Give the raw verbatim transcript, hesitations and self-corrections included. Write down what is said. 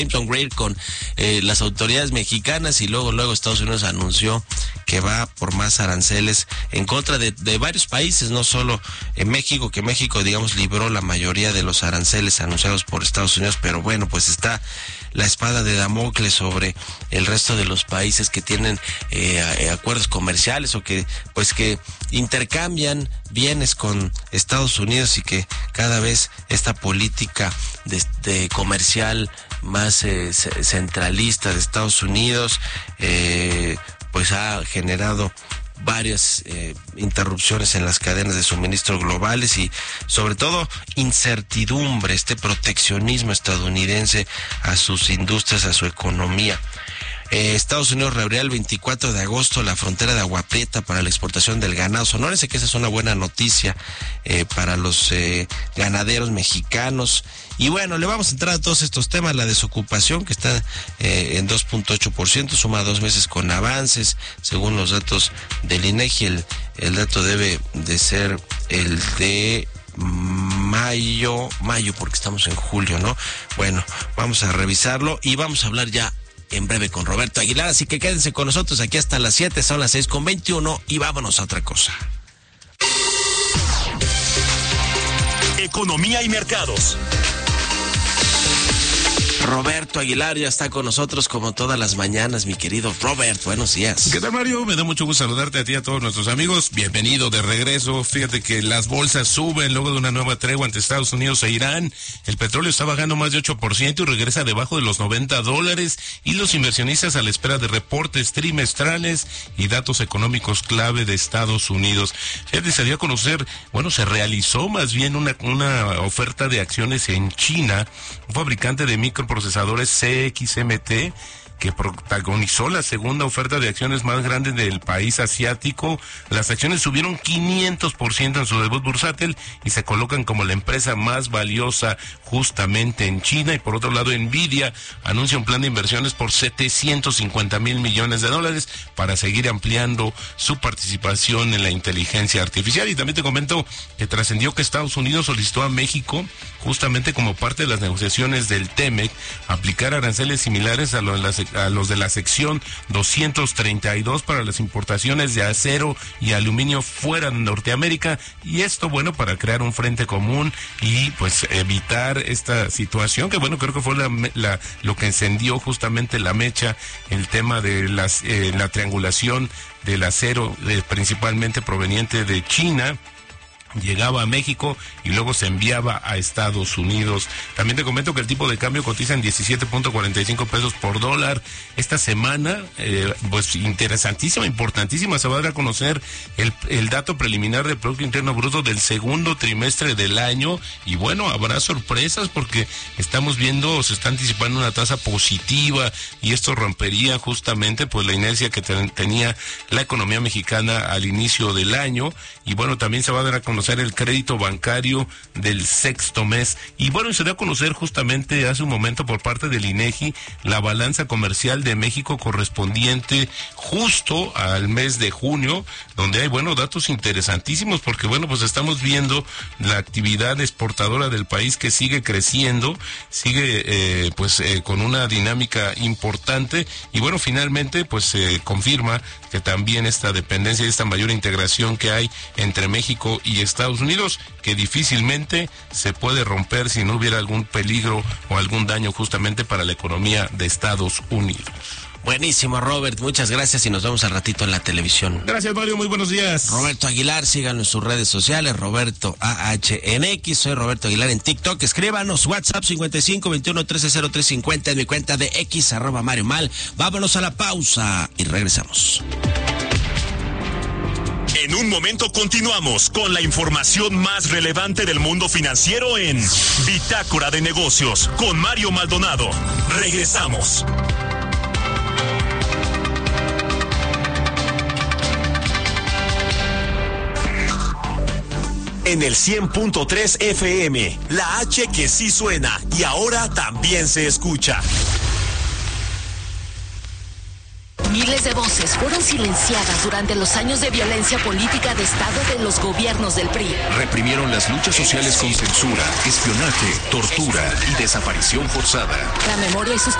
Simpson Greer con eh, las autoridades mexicanas, y luego luego Estados Unidos anunció que va por más aranceles en contra de, de varios países, no solo en México, que México, digamos, libró la mayoría de los aranceles anunciados por Estados Unidos, pero bueno, pues está la espada de Damocles sobre el resto de los países que tienen eh, acuerdos comerciales o que pues que intercambian bienes con Estados Unidos, y que cada vez esta política de, de comercial más eh, centralista de Estados Unidos eh, pues ha generado varias eh, interrupciones en las cadenas de suministro globales, y sobre todo incertidumbre, este proteccionismo estadounidense a sus industrias, a su economía. Eh, Estados Unidos reabrirá el veinticuatro de agosto la frontera de Agua Prieta para la exportación del ganado. Sonórense que esa es una buena noticia eh, para los eh, ganaderos mexicanos. Y bueno, le vamos a entrar a todos estos temas. La desocupación, que está eh, en dos punto ocho por ciento, suma dos meses con avances, según los datos del INEGI. El, el dato debe de ser el de mayo, mayo, porque estamos en julio, ¿no? Bueno, vamos a revisarlo y vamos a hablar ya en breve con Roberto Aguilar, así que quédense con nosotros aquí hasta las siete, son las seis con veintiuno, y vámonos a otra cosa. Economía y mercados. Roberto Aguilar ya está con nosotros como todas las mañanas, mi querido Robert, buenos días. ¿Qué tal, Mario? Me da mucho gusto saludarte a ti y a todos nuestros amigos. Bienvenido de regreso. Fíjate que las bolsas suben luego de una nueva tregua entre Estados Unidos e Irán. El petróleo está bajando más de ocho por ciento y regresa debajo de los noventa dólares, y los inversionistas a la espera de reportes trimestrales y datos económicos clave de Estados Unidos. Fíjate, se dio a conocer, bueno, se realizó más bien una, una oferta de acciones en China, un fabricante de microprocesadores C X M T, que protagonizó la segunda oferta de acciones más grande del país asiático. Las acciones subieron quinientos por ciento en su debut bursátil y se colocan como la empresa más valiosa justamente en China. Y por otro lado, Nvidia anuncia un plan de inversiones por setecientos cincuenta mil millones de dólares para seguir ampliando su participación en la inteligencia artificial. Y también te comento que trascendió que Estados Unidos solicitó a México, justamente como parte de las negociaciones del TEMEC, aplicar aranceles similares a los de las a los de la sección doscientos treinta y dos para las importaciones de acero y aluminio fuera de Norteamérica, y esto, bueno, para crear un frente común y pues evitar esta situación que, bueno, creo que fue la, la lo que encendió justamente la mecha, el tema de las eh, la triangulación del acero, eh, principalmente proveniente de China, llegaba a México y luego se enviaba a Estados Unidos. También te comento que el tipo de cambio cotiza en diecisiete punto cuarenta y cinco pesos por dólar. Esta semana, eh, pues interesantísima, importantísima, se va a dar a conocer el, el dato preliminar del Producto Interno Bruto del segundo trimestre del año, y bueno, habrá sorpresas porque estamos viendo, se está anticipando una tasa positiva, y esto rompería justamente pues la inercia que ten, tenía la economía mexicana al inicio del año. Y bueno, también se va a dar a conocer el crédito bancario del sexto mes. Y bueno, se dio a conocer justamente hace un momento por parte del INEGI la balanza comercial de México correspondiente justo al mes de junio, donde hay, bueno, datos interesantísimos, porque bueno, pues estamos viendo la actividad exportadora del país que sigue creciendo, sigue eh, pues eh, con una dinámica importante, y bueno, finalmente pues se eh, confirma que también esta dependencia y esta mayor integración que hay entre México y Estados Unidos, que difícilmente se puede romper si no hubiera algún peligro o algún daño justamente para la economía de Estados Unidos. Buenísimo, Robert, muchas gracias, y nos vemos al ratito en la televisión. Gracias, Mario, muy buenos días. Roberto Aguilar, síganlo en sus redes sociales, Roberto A H N X, soy Roberto Aguilar en TikTok, escríbanos, WhatsApp cincuenta y cinco veintiuno trece cero tres cincuenta, en mi cuenta de X, arroba Mario Mal. Vámonos a la pausa y regresamos. En un momento continuamos con la información más relevante del mundo financiero en Bitácora de Negocios con Mario Maldonado. Regresamos. En el cien punto tres F M, la H que sí suena y ahora también se escucha. Miles de voces fueron silenciadas durante los años de violencia política de Estado de los gobiernos del P R I. Reprimieron las luchas sociales con censura, espionaje, tortura y desaparición forzada. La memoria y sus